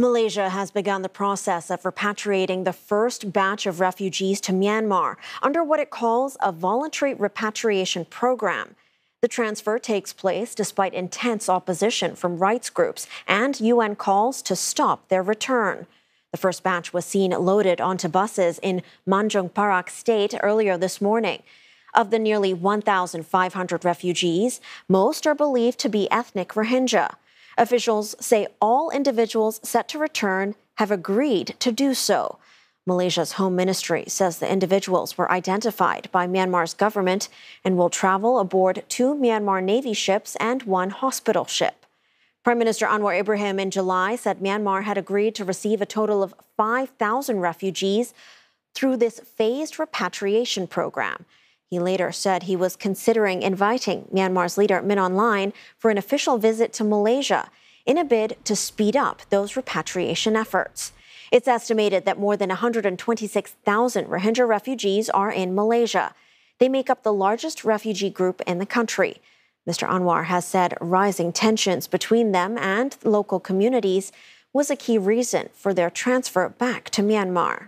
Malaysia has begun the process of repatriating the first batch of refugees to Myanmar under what it calls a voluntary repatriation program. The transfer takes place despite intense opposition from rights groups and UN calls to stop their return. The first batch was seen loaded onto buses in Manjung Parak State earlier this morning. Of the nearly 1,500 refugees, most are believed to be ethnic Rohingya. Officials say all individuals set to return have agreed to do so. Malaysia's Home Ministry says the individuals were identified by Myanmar's government and will travel aboard 2 Myanmar Navy ships and 1 hospital ship. Prime Minister Anwar Ibrahim in July said Myanmar had agreed to receive a total of 5,000 refugees through this phased repatriation program. He later said he was considering inviting Myanmar's leader Min Aung Hlaing for an official visit to Malaysia in a bid to speed up those repatriation efforts. It's estimated that more than 126,000 Rohingya refugees are in Malaysia. They make up the largest refugee group in the country. Mr. Anwar has said rising tensions between them and local communities was a key reason for their transfer back to Myanmar.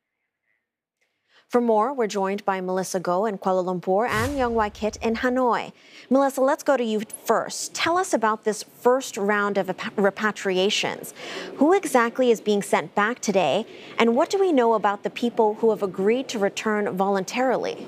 For more, we're joined by Melissa Goh in Kuala Lumpur and Young Wai Kit in Hanoi. Melissa, let's go to you first. Tell us about this first round of repatriations. Who exactly is being sent back today, and what do we know about the people who have agreed to return voluntarily?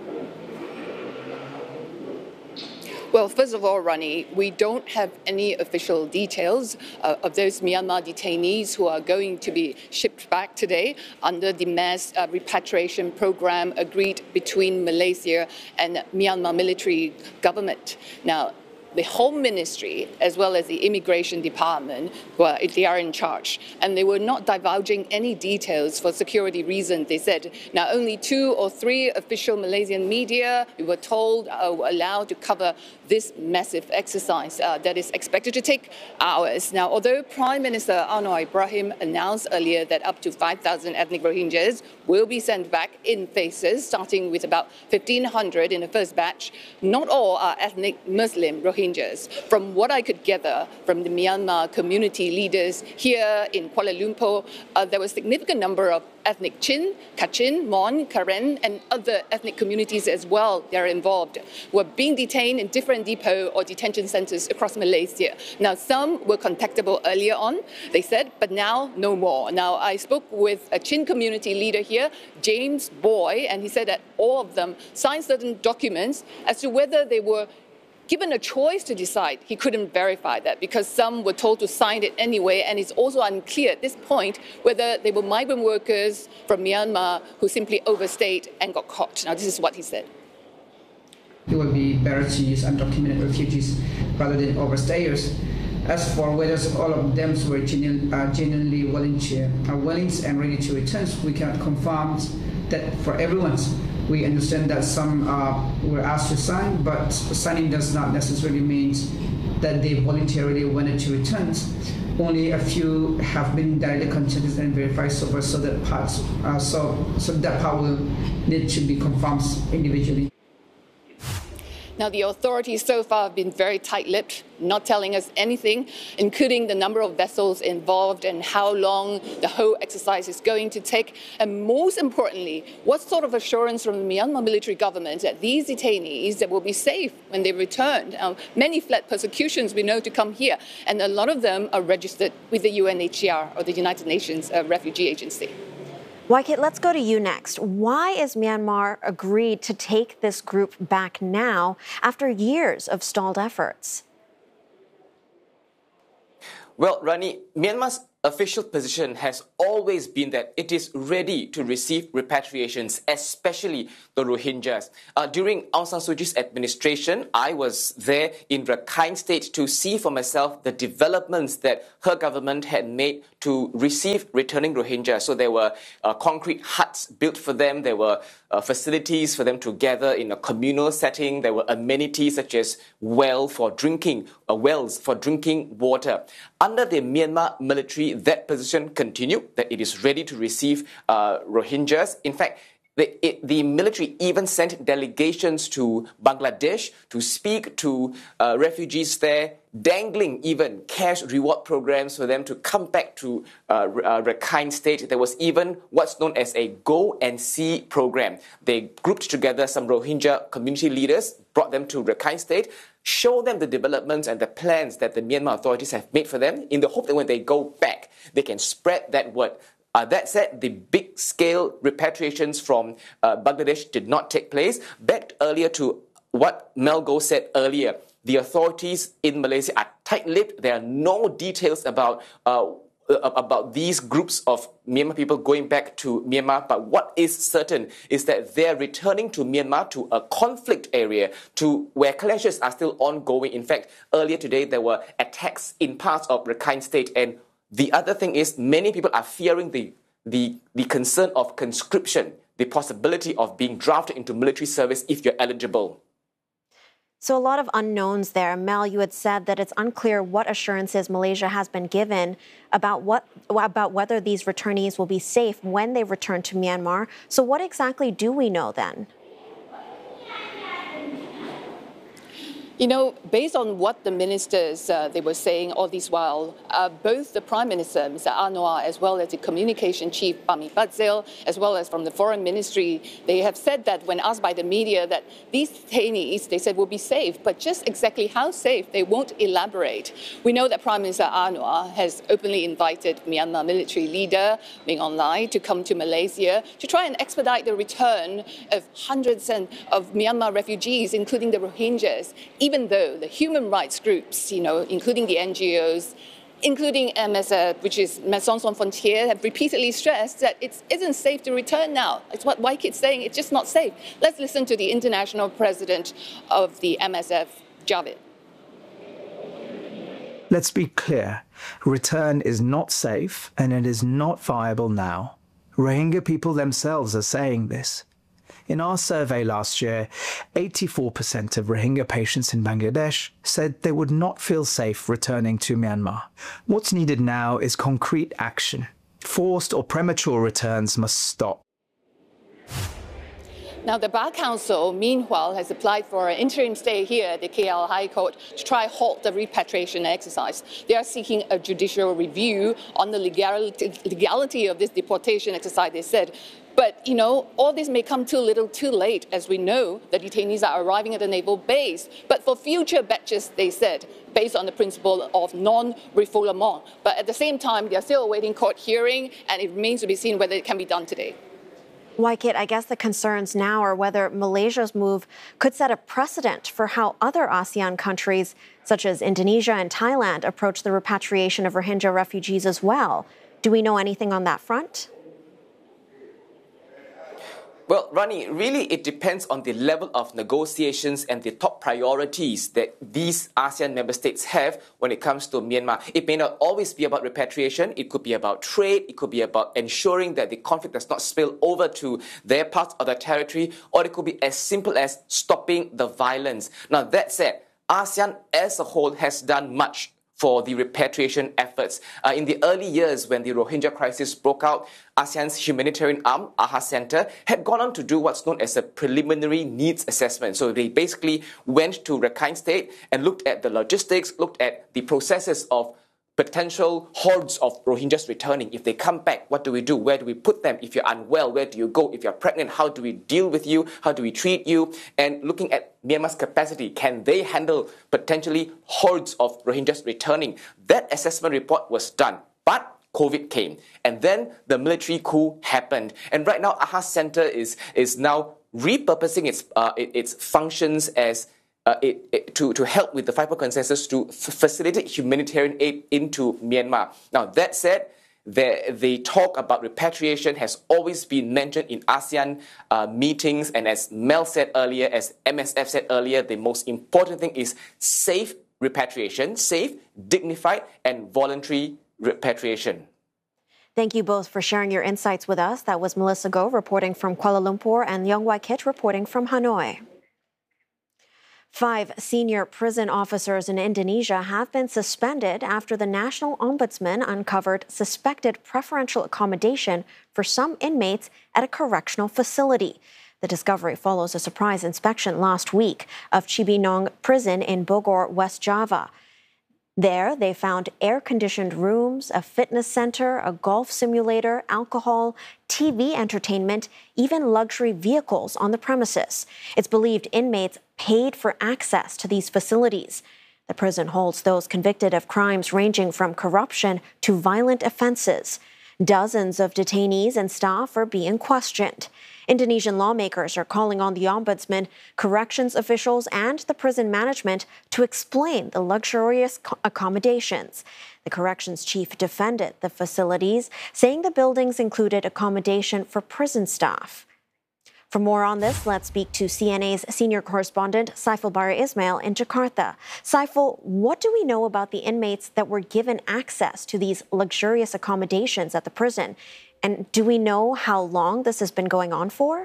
Well, first of all, Rani, we don't have any official details of those Myanmar detainees who are going to be shipped back today under the mass repatriation program agreed between Malaysia and Myanmar military government. Now, the Home Ministry, as well as the Immigration Department, they are in charge. And they were not divulging any details for security reasons. They said now only 2 or 3 official Malaysian media, we were told, were allowed to cover this massive exercise that is expected to take hours. Now, although Prime Minister Anwar Ibrahim announced earlier that up to 5,000 ethnic Rohingyas will be sent back in phases, starting with about 1,500 in the first batch, not all are ethnic Muslim Rohingyas. From what I could gather from the Myanmar community leaders here in Kuala Lumpur, there was a significant number of ethnic Chin, Kachin, Mon, Karen, and other ethnic communities as well that are involved, who are being detained in different depot or detention centers across Malaysia. Now, some were contactable earlier on, they said, but now no more. Now, I spoke with a Chin community leader here, James Boy, and he said that all of them signed certain documents as to whether they were given a choice to decide. He couldn't verify that because some were told to sign it anyway, and it's also unclear at this point whether they were migrant workers from Myanmar who simply overstayed and got caught. Now, this is what he said. It would be better to use undocumented refugees rather than overstayers. As for whether all of them were genuinely willing and ready to return, we cannot confirm that for everyone. We understand that some were asked to sign, but signing does not necessarily mean that they voluntarily wanted to return. Only a few have been directly contacted and verified so far, so that part will need to be confirmed individually. Now, the authorities so far have been very tight-lipped, not telling us anything, including the number of vessels involved and how long the whole exercise is going to take. And most importantly, what sort of assurance from the Myanmar military government that these detainees that will be safe when they return. Many fled persecutions, we know, to come here, and a lot of them are registered with the UNHCR, or the United Nations Refugee Agency. Wai Kit, let's go to you next. Why is Myanmar agreed to take this group back now after years of stalled efforts? Well, Rani, Myanmar's official position has always been that it is ready to receive repatriations, especially the Rohingyas. During Aung San Suu Kyi's administration, I was there in Rakhine State to see for myself the developments that her government had made to receive returning Rohingyas. So there were concrete huts built for them, there were facilities for them to gather in a communal setting, there were amenities such as wells for drinking water. Under the Myanmar military, that position continued, that it is ready to receive Rohingyas. In fact, the military even sent delegations to Bangladesh to speak to refugees there, dangling even cash reward programs for them to come back to Rakhine State. There was even what's known as a Go and See program. They grouped together some Rohingya community leaders, brought them to Rakhine State, show them the developments and the plans that the Myanmar authorities have made for them in the hope that when they go back, they can spread that word. That said, the big-scale repatriations from Bangladesh did not take place. Back earlier to what Mel Goh said earlier, the authorities in Malaysia are tight-lipped. There are no details about these groups of Myanmar people going back to Myanmar. But what is certain is that they're returning to Myanmar, to a conflict area, to where clashes are still ongoing. In fact, earlier today, there were attacks in parts of Rakhine State. And the other thing is, many people are fearing the concern of conscription, the possibility of being drafted into military service if you're eligible. So a lot of unknowns there. Mel, you had said that it's unclear what assurances Malaysia has been given about whether these returnees will be safe when they return to Myanmar. So what exactly do we know then? You know, based on what the ministers they were saying all this while, both the Prime Minister, Mr. Anwar, as well as the Communication Chief, Pami Fadzil, as well as from the Foreign Ministry, they have said that when asked by the media that these detainees, they said, will be safe, but just exactly how safe, they won't elaborate. We know that Prime Minister Anwar has openly invited Myanmar military leader Min Aung Hlaing to come to Malaysia to try and expedite the return of hundreds of Myanmar refugees, including the Rohingyas, even though the human rights groups, you know, including the NGOs, including MSF, which is Médecins Sans Frontières, have repeatedly stressed that it isn't safe to return now. It's what Waikit's saying, it's just not safe. Let's listen to the international president of the MSF, Javed. Let's be clear. Return is not safe and it is not viable now. Rohingya people themselves are saying this. In our survey last year, 84% of Rohingya patients in Bangladesh said they would not feel safe returning to Myanmar. What's needed now is concrete action. Forced or premature returns must stop. Now, the Bar Council, meanwhile, has applied for an interim stay here at the KL High Court to try halt the repatriation exercise. They are seeking a judicial review on the legality of this deportation exercise, they said. But, you know, all this may come too little too late, as we know the detainees are arriving at the naval base. But for future batches, they said, based on the principle of non-refoulement. But at the same time, they are still awaiting court hearing, and it remains to be seen whether it can be done today. Waikit, I guess the concerns now are whether Malaysia's move could set a precedent for how other ASEAN countries, such as Indonesia and Thailand, approach the repatriation of Rohingya refugees as well. Do we know anything on that front? Well, Rani, really it depends on the level of negotiations and the top priorities that these ASEAN member states have when it comes to Myanmar. It may not always be about repatriation. It could be about trade. It could be about ensuring that the conflict does not spill over to their parts of the territory, or it could be as simple as stopping the violence. Now, that said, ASEAN as a whole has done much for the repatriation efforts. In the early years when the Rohingya crisis broke out, ASEAN's humanitarian arm, AHA Center, had gone on to do what's known as a preliminary needs assessment. So they basically went to Rakhine State and looked at the logistics, looked at the processes of potential hordes of Rohingyas returning. If they come back, what do we do? Where do we put them? If you're unwell, where do you go? If you're pregnant, how do we deal with you? How do we treat you? And looking at Myanmar's capacity, can they handle potentially hordes of Rohingyas returning? That assessment report was done, but COVID came. And then the military coup happened. And right now, AHA Center is now repurposing its functions as to help with the 5-Point Consensus to facilitate humanitarian aid into Myanmar. Now, that said, the talk about repatriation has always been mentioned in ASEAN meetings, and as Mel said earlier, as MSF said earlier, the most important thing is safe repatriation, safe, dignified, and voluntary repatriation. Thank you both for sharing your insights with us. That was Melissa Goh reporting from Kuala Lumpur and Young Waikit reporting from Hanoi. 5 senior prison officers in Indonesia have been suspended after the National Ombudsman uncovered suspected preferential accommodation for some inmates at a correctional facility. The discovery follows a surprise inspection last week of Cibinong Prison in Bogor, West Java. There, they found air-conditioned rooms, a fitness center, a golf simulator, alcohol, TV entertainment, even luxury vehicles on the premises. It's believed inmates paid for access to these facilities. The prison holds those convicted of crimes ranging from corruption to violent offenses. Dozens of detainees and staff are being questioned. Indonesian lawmakers are calling on the ombudsman, corrections officials, and the prison management to explain the luxurious accommodations. The corrections chief defended the facilities, saying the buildings included accommodation for prison staff. For more on this, let's speak to CNA's senior correspondent, Saiful Bara Ismail in Jakarta. Saiful, what do we know about the inmates that were given access to these luxurious accommodations at the prison? And do we know how long this has been going on for?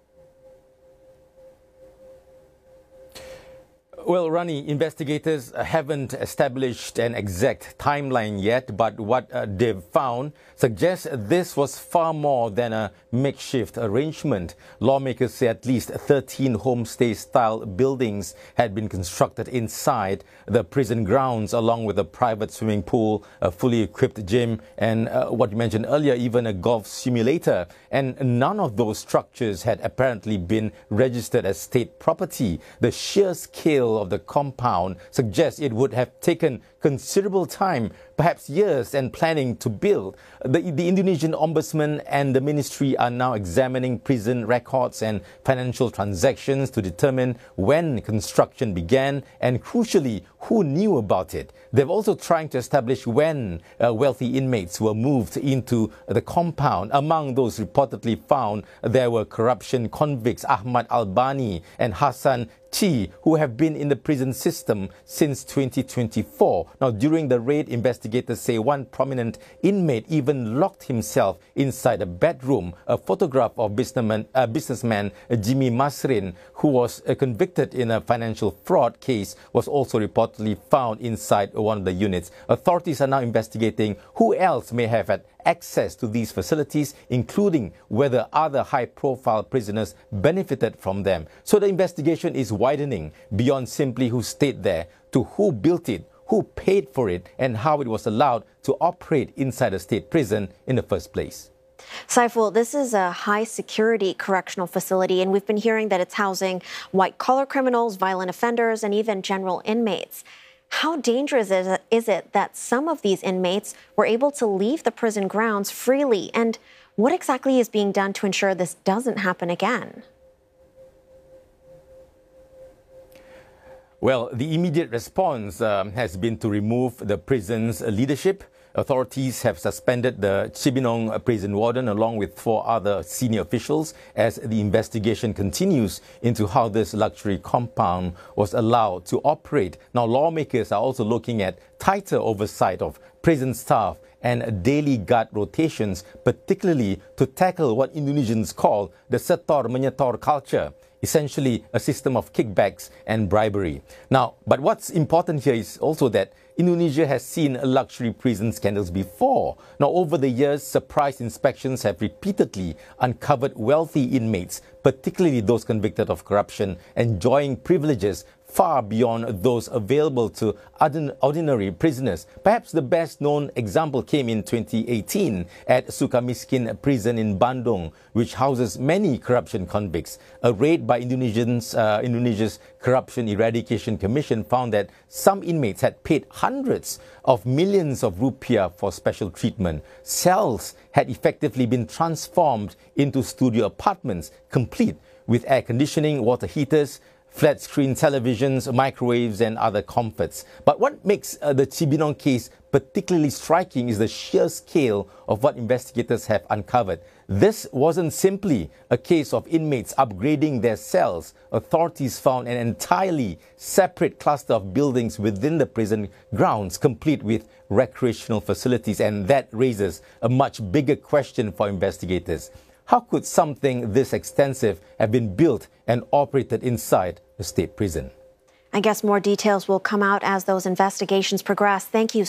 Well, Rani, investigators haven't established an exact timeline yet, but what they've found suggests this was far more than a makeshift arrangement. Lawmakers say at least 13 homestay-style buildings had been constructed inside the prison grounds, along with a private swimming pool, a fully equipped gym, and what you mentioned earlier, even a golf simulator. And none of those structures had apparently been registered as state property. The sheer scale of the compound suggests it would have taken considerable time, perhaps years, and planning to build. The Indonesian Ombudsman and the ministry are now examining prison records and financial transactions to determine when construction began and, crucially, who knew about it. They're also trying to establish when wealthy inmates were moved into the compound. Among those reportedly found, there were corruption convicts Ahmad Albani and Hassan Chi, who have been in the prison system since 2024. Now, during the raid, investigators say one prominent inmate even locked himself inside a bedroom. A photograph of businessman Jimmy Masrin, who was convicted in a financial fraud case, was also reportedly found inside one of the units. Authorities are now investigating who else may have had access to these facilities, including whether other high-profile prisoners benefited from them. So the investigation is widening beyond simply who stayed there to who built it, who paid for it, and how it was allowed to operate inside a state prison in the first place. Saiful, this is a high-security correctional facility, and we've been hearing that it's housing white-collar criminals, violent offenders, and even general inmates. How dangerous is it that some of these inmates were able to leave the prison grounds freely? And what exactly is being done to ensure this doesn't happen again? Well, the immediate response has been to remove the prison's leadership. Authorities have suspended the Cibinong prison warden along with 4 other senior officials as the investigation continues into how this luxury compound was allowed to operate. Now, lawmakers are also looking at tighter oversight of prison staff and daily guard rotations, particularly to tackle what Indonesians call the setor-menyetor culture, essentially a system of kickbacks and bribery. Now, but what's important here is also that Indonesia has seen luxury prison scandals before. Now, over the years, surprise inspections have repeatedly uncovered wealthy inmates, particularly those convicted of corruption, enjoying privileges far beyond those available to ordinary prisoners. Perhaps the best-known example came in 2018 at Sukamiskin prison in Bandung, which houses many corruption convicts. A raid by Indonesia's Corruption Eradication Commission found that some inmates had paid hundreds of millions of rupiah for special treatment. Cells had effectively been transformed into studio apartments, complete with air conditioning, water heaters, flat-screen televisions, microwaves, and other comforts. But what makes the Cibinong case particularly striking is the sheer scale of what investigators have uncovered. This wasn't simply a case of inmates upgrading their cells. Authorities found an entirely separate cluster of buildings within the prison grounds, complete with recreational facilities, and that raises a much bigger question for investigators. How could something this extensive have been built and operated inside a state prison? I guess more details will come out as those investigations progress. Thank you